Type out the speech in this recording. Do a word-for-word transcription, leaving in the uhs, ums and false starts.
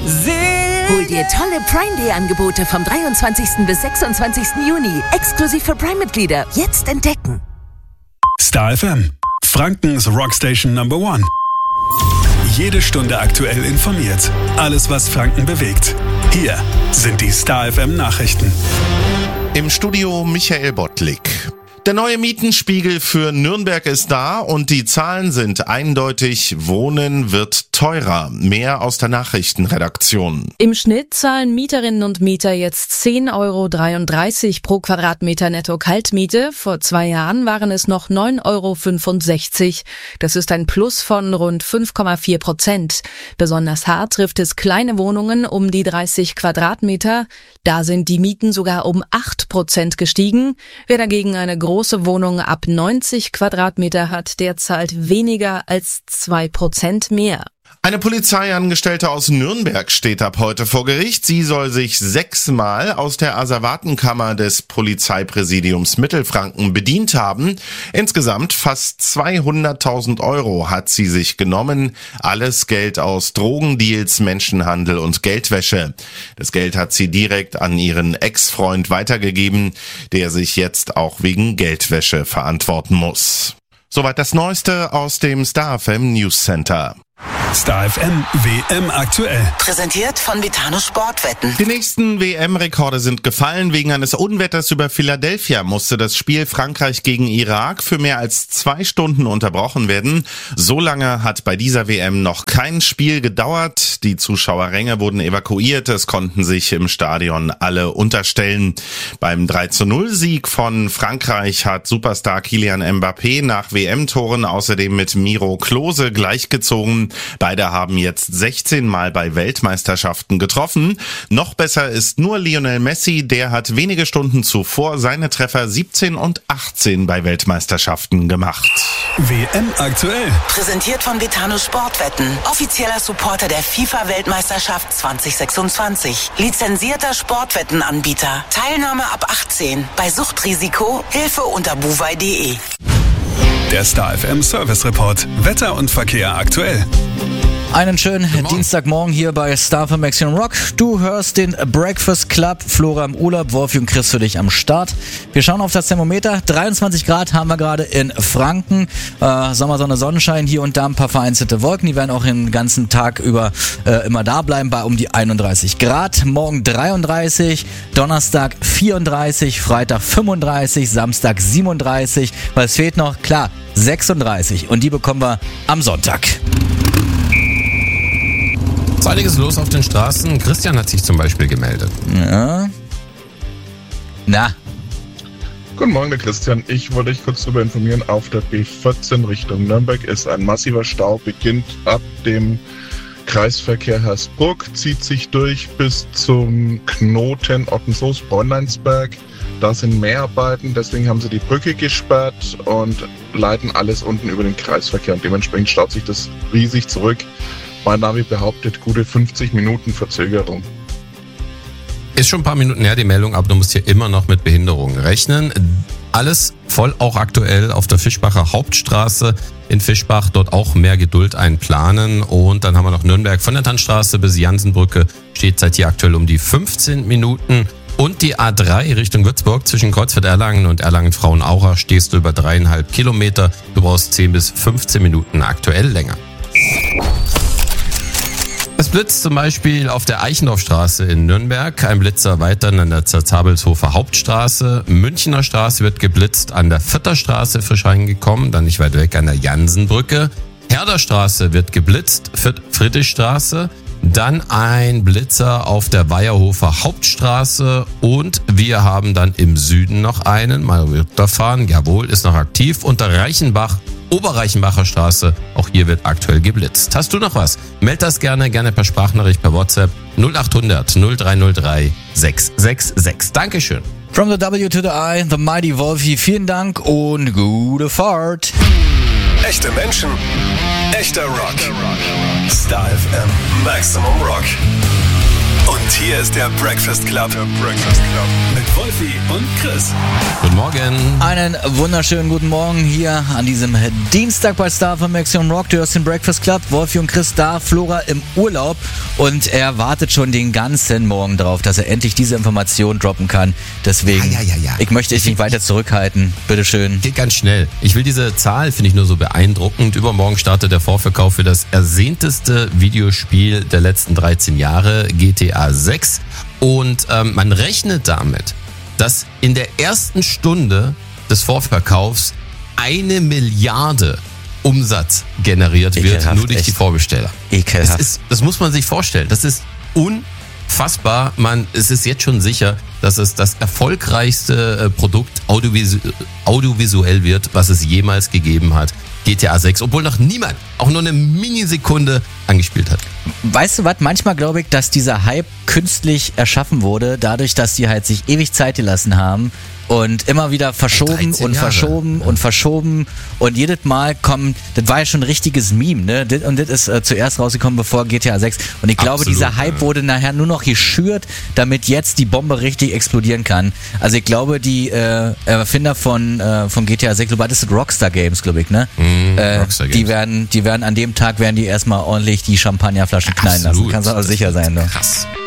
Hol dir tolle Prime Day Angebote vom dreiundzwanzigsten bis sechsundzwanzigsten Juni. Exklusiv für Prime-Mitglieder. Jetzt entdecken. Star F M, Frankens Rockstation Number One. Jede Stunde aktuell informiert. Alles, was Franken bewegt. Hier sind die Star F M Nachrichten. Im Studio Michael Bottlik. Der neue Mietenspiegel für Nürnberg ist da und die Zahlen sind eindeutig. Wohnen wird teurer. Mehr aus der Nachrichtenredaktion. Im Schnitt zahlen Mieterinnen und Mieter jetzt zehn Euro dreiunddreißig pro Quadratmeter netto Kaltmiete. Vor zwei Jahren waren es noch neun Euro fünfundsechzig. Das ist ein Plus von rund fünf Komma vier Prozent. Besonders hart trifft es kleine Wohnungen um die dreißig Quadratmeter. Da sind die Mieten sogar um acht Prozent gestiegen. Wer dagegen eine große Wohnung ab neunzig Quadratmeter hat, der zahlt weniger als zwei Prozent mehr. Eine Polizeiangestellte aus Nürnberg steht ab heute vor Gericht. Sie soll sich sechsmal aus der Asservatenkammer des Polizeipräsidiums Mittelfranken bedient haben. Insgesamt fast zweihunderttausend Euro hat sie sich genommen. Alles Geld aus Drogendeals, Menschenhandel und Geldwäsche. Das Geld hat sie direkt an ihren Ex-Freund weitergegeben, der sich jetzt auch wegen Geldwäsche verantworten muss. Soweit das Neueste aus dem Star F M News Center. Star F M W M aktuell. Präsentiert von Vitano Sportwetten. Die nächsten W M-Rekorde sind gefallen. Wegen eines Unwetters über Philadelphia musste das Spiel Frankreich gegen Irak für mehr als zwei Stunden unterbrochen werden. So lange hat bei dieser W M noch kein Spiel gedauert. Die Zuschauerränge wurden evakuiert. Es konnten sich im Stadion alle unterstellen. Beim drei zu null Sieg von Frankreich hat Superstar Kylian Mbappé nach W M-Toren außerdem mit Miro Klose gleichgezogen. Beide haben jetzt sechzehn Mal bei Weltmeisterschaften getroffen. Noch besser ist nur Lionel Messi, der hat wenige Stunden zuvor seine Treffer siebzehn und achtzehn bei Weltmeisterschaften gemacht. W M aktuell. Präsentiert von Vitano Sportwetten. Offizieller Supporter der FIFA-Weltmeisterschaft zwanzig sechsundzwanzig. Lizenzierter Sportwettenanbieter. Teilnahme ab achtzehn. Bei Suchtrisiko Hilfe unter buwei punkt de. Der Star F M Service Report. Wetter und Verkehr aktuell. Einen schönen Dienstagmorgen hier bei Star F M Maximum Rock. Du hörst den Breakfast Club. Flora im Urlaub, Wolfi und Chris für dich am Start. Wir schauen auf das Thermometer. dreiundzwanzig Grad haben wir gerade in Franken. Äh, Sommersonne, Sonnenschein, hier und da ein paar vereinzelte Wolken. Die werden auch den ganzen Tag über äh, immer da bleiben bei um die einunddreißig Grad. Morgen dreiunddreißig, Donnerstag vierunddreißig, Freitag fünfunddreißig, Samstag siebenunddreißig. Weil es fehlt noch, klar, sechsunddreißig. Und die bekommen wir am Sonntag. Ist einiges los auf den Straßen. Christian hat sich zum Beispiel gemeldet. Ja. Na. Guten Morgen, der Christian. Ich wollte euch kurz darüber informieren, auf der B vierzehn Richtung Nürnberg ist ein massiver Stau, beginnt ab dem Kreisverkehr Hersbruck, zieht sich durch bis zum Knoten Ottensoos-Bräunleinsberg. Da sind Mehrarbeiten, deswegen haben sie die Brücke gesperrt und leiten alles unten über den Kreisverkehr. Und dementsprechend staut sich das riesig zurück. Mein Navi behauptet gute fünfzig Minuten Verzögerung. Ist schon ein paar Minuten her die Meldung, aber du musst hier immer noch mit Behinderungen rechnen. Alles voll auch aktuell auf der Fischbacher Hauptstraße in Fischbach. Dort auch mehr Geduld einplanen. Und dann haben wir noch Nürnberg von der Tannstraße bis Jansenbrücke. Steht seit hier aktuell um die fünfzehn Minuten. Und die A drei Richtung Würzburg zwischen Kreuzfeld-Erlangen und Erlangen-Frauenaurach stehst du über dreieinhalb Kilometer. Du brauchst zehn bis fünfzehn Minuten aktuell länger. Es blitzt zum Beispiel auf der Eichendorffstraße in Nürnberg, ein Blitzer weiter an der Zabelshofer Hauptstraße. Münchner Straße wird geblitzt, an der Vierterstraße frisch reingekommen, dann nicht weit weg an der Jansenbrücke. Herderstraße wird geblitzt, Friedrichstraße, dann ein Blitzer auf der Weierhofer Hauptstraße und wir haben dann im Süden noch einen, mal runterfahren, jawohl, ist noch aktiv, unter Reichenbach, Oberreichenbacher Straße, auch hier wird aktuell geblitzt. Hast du noch was? Meld das gerne, gerne per Sprachnachricht, per WhatsApp null acht hundert null drei null drei sechs sechs sechs. Dankeschön. From the W to the I, the mighty Wolfi, vielen Dank und gute Fahrt. Echte Menschen, echter Rock. Star F M Maximum Rock. Und hier ist der Breakfast Club. Der Breakfast Club. Mit Wolfi und Chris. Guten Morgen. Einen wunderschönen guten Morgen hier an diesem Dienstag bei Star F M Action Rock. Du hörst den Breakfast Club. Wolfi und Chris da, Flora im Urlaub. Und er wartet schon den ganzen Morgen drauf, dass er endlich diese Information droppen kann. Deswegen, ja, ja, ja, ja. ich möchte dich nicht weiter zurückhalten. Bitteschön. Geht ganz schnell. Ich will diese Zahl, finde ich nur so beeindruckend. Übermorgen startet der Vorverkauf für das ersehnteste Videospiel der letzten dreizehn Jahre, G T A sechs. Und ähm, man rechnet damit, dass in der ersten Stunde des Vorverkaufs eine Milliarde Umsatz generiert wird, Ekelhaft, nur durch echt. die Vorbesteller. Ekelhaft. Das, ist, das muss man sich vorstellen. Das ist unfassbar. Man, es ist jetzt schon sicher, dass es das erfolgreichste äh, Produkt audiovisu audiovisuell wird, was es jemals gegeben hat. G T A sechs, obwohl noch niemand auch nur eine Minisekunde angespielt hat. Weißt du was, manchmal glaube ich, dass dieser Hype künstlich erschaffen wurde, dadurch, dass die halt sich ewig Zeit gelassen haben und immer wieder verschoben und Jahre. verschoben Ja. und verschoben und jedes Mal kommen, das war ja schon ein richtiges Meme, ne? Das- Und das ist äh, zuerst rausgekommen, bevor G T A sechs. Und ich glaube, Absolut, dieser Hype ja. wurde nachher nur noch geschürt, damit jetzt die Bombe richtig explodieren kann. Also ich glaube, die äh, Erfinder von, äh, von G T A sechs, das ist Rockstar Games, glaube ich, ne? Mhm, äh, Rockstar die Games. werden, die werden an dem Tag werden die erstmal ordentlich die Champagnerflaschen knallen lassen. Absolut. Kannst du auch sicher sein, ne? Krass.